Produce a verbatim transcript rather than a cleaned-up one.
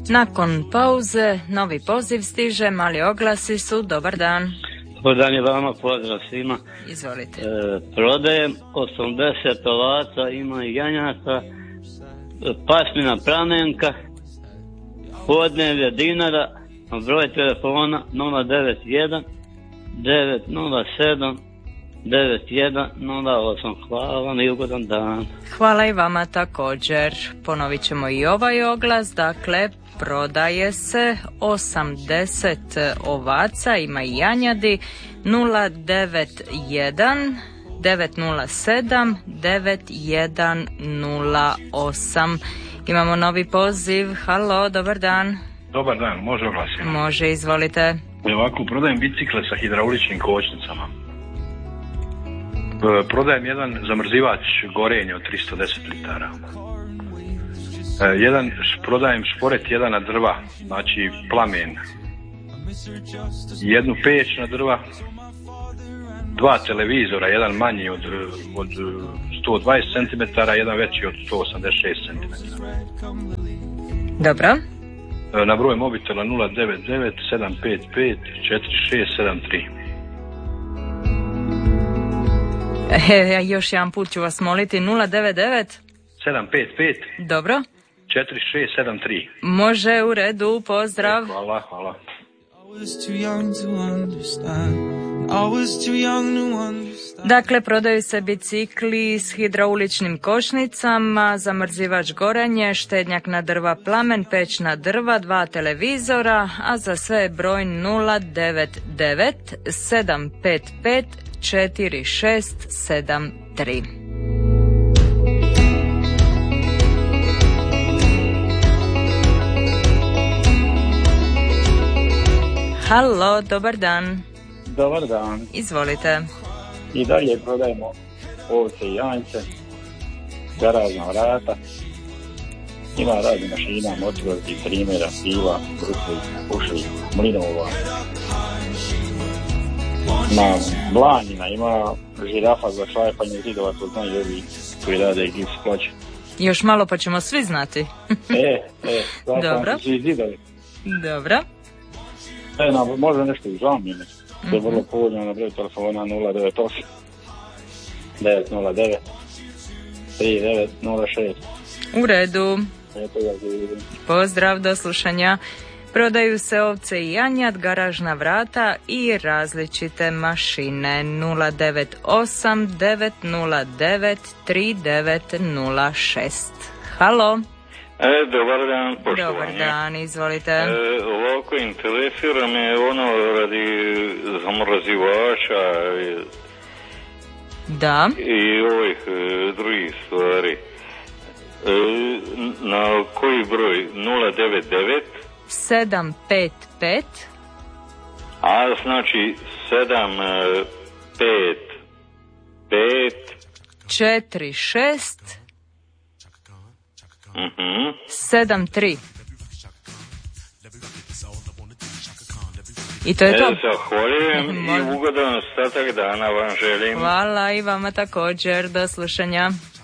Nakon pauze, novi poziv stiže, mali oglasi su, dobar dan. Dobar dan je vama, pozdrav svima. Izvolite. E, prodajem osamdeset ovaca, ima i janjaka, pasmina Pramenka, Podnevlje Dinara, broj telefona nula devet jedan devet nula sedam devet jedan nula osam. Hvala vam i ugodan dan. Hvala i vama također. Ponovit ćemo i ovaj oglas, dakle prodaje se osamdeset ovaca, ima i janjadi, nula devet jedan devet nula sedam devet jedan nula osam. Imamo novi poziv. Halo, dobar dan. Dobar dan, može oglasiti? Može, izvolite. Ovako, prodajem bicikle sa hidrauličnim kočnicama. Prodajem jedan zamrzivač gorenja od tristo deset litara. Jedan, prodajem šporet jedan na drva, znači plamen. Jednu peć na drva, dva televizora, jedan manji od, od sto dvadeset centimetara, jedan veći od sto osamdeset šest centimetara. Dobro. Na broj mobitela nula devet devet sedam pet pet četiri šest sedam tri. E, još jedan put ću vas moliti, nula devet devet sedam pet pet Dobro. četiri šest sedam tri. Može, u redu, pozdrav. Hvala, hvala. Dakle, prodaju se bicikli s hidrauličnim kočnicama, zamrzivač gorenje, štednjak na drva plamen, peć na drva, dva televizora, a za sve je broj nula devet devet sedam pet pet četiri šest sedam tri. Halo, dobar dan. Dobar dan. Izvolite. I dalje prodajemo ovce i janjce, garažna vrata, ima raznih mašina, motorki, trimera, piva, brusli, pušli, mlinova. Ima blanjina, ima žirafa za šajpanje zidova, to znaju ovi koji rade i gips ploče. Još malo pa ćemo svi znati. e, e, dobro. Svi zidovi. Dobro. E, na, možda nešto i zamjene. To je vrlo povoljno na broj telefona nula devet osam devet nula devet tri devet nula šest. U redu. Eto ga, pozdrav, do slušanja. Prodaju se ovce i janjad, garažna vrata i različite mašine. Nula devet osam devet nula devet tri devet nula šest. Halo. E, dobar dan, poštovanje. Dobar dan, izvolite. E, ovako, interesira me ono radi zamrzivača i, da. i ovih e, drugih stvari. E, na koji broj? nula devet devet sedam pet pet A znači sedam pet pet četiri šest Mhm. sedam tri. I to je to. E, zahvaljujem i ugodan ostatak dana vam želim. Hvala i vama također, do slušanja.